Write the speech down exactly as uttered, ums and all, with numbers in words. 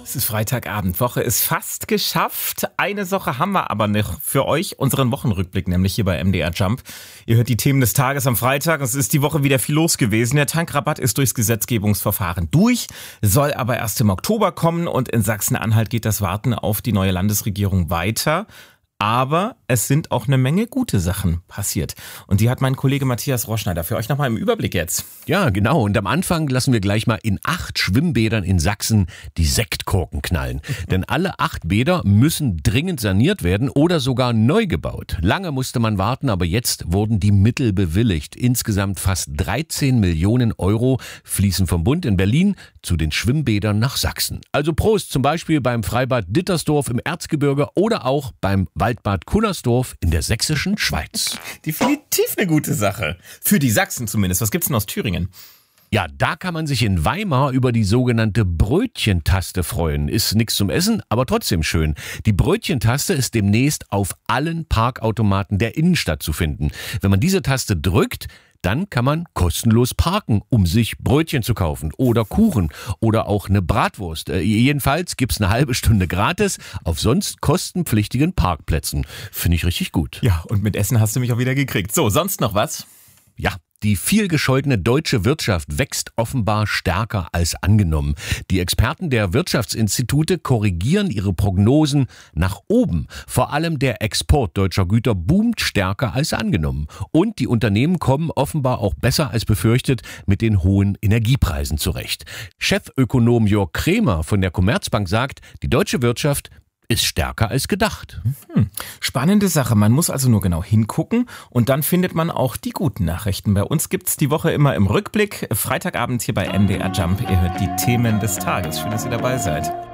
Es ist Freitagabend, Woche ist fast geschafft. Eine Sache haben wir aber noch für euch, unseren Wochenrückblick, nämlich hier bei M D R Jump. Ihr hört die Themen des Tages am Freitag. Es ist die Woche wieder viel los gewesen. Der Tankrabatt ist durchs Gesetzgebungsverfahren durch, soll aber erst im Oktober kommen und in Sachsen-Anhalt geht das Warten auf die neue Landesregierung weiter. Aber es sind auch eine Menge gute Sachen passiert. Und die hat mein Kollege Matthias Roschneider für euch nochmal im Überblick jetzt. Ja, genau. Und am Anfang lassen wir gleich mal in acht Schwimmbädern in Sachsen die Sektkorken knallen. Denn alle acht Bäder müssen dringend saniert werden oder sogar neu gebaut. Lange musste man warten, aber jetzt wurden die Mittel bewilligt. Insgesamt fast dreizehn Millionen Euro fließen vom Bund in Berlin zu den Schwimmbädern nach Sachsen. Also Prost zum Beispiel beim Freibad Dittersdorf im Erzgebirge oder auch beim Waldbad Cunnersdorf in der sächsischen Schweiz. Definitiv eine gute Sache. Für die Sachsen zumindest. Was gibt's denn aus Thüringen? Ja, da kann man sich in Weimar über die sogenannte Brötchentaste freuen. Ist nichts zum Essen, aber trotzdem schön. Die Brötchentaste ist demnächst auf allen Parkautomaten der Innenstadt zu finden. Wenn man diese Taste drückt, dann kann man kostenlos parken, um sich Brötchen zu kaufen oder Kuchen oder auch eine Bratwurst. Äh, jedenfalls gibt's eine halbe Stunde gratis auf sonst kostenpflichtigen Parkplätzen. Finde ich richtig gut. Ja, und mit Essen hast du mich auch wieder gekriegt. So, sonst noch was? Ja. Die viel gescholtene deutsche Wirtschaft wächst offenbar stärker als angenommen. Die Experten der Wirtschaftsinstitute korrigieren ihre Prognosen nach oben. Vor allem der Export deutscher Güter boomt stärker als angenommen. Und die Unternehmen kommen offenbar auch besser als befürchtet mit den hohen Energiepreisen zurecht. Chefökonom Jörg Krämer von der Commerzbank sagt, die deutsche Wirtschaft ist stärker als gedacht. Hm. Spannende Sache. Man muss also nur genau hingucken und dann findet man auch die guten Nachrichten. Bei uns gibt's die Woche immer im Rückblick. Freitagabend hier bei M D R Jump. Ihr hört die Themen des Tages. Schön, dass ihr dabei seid.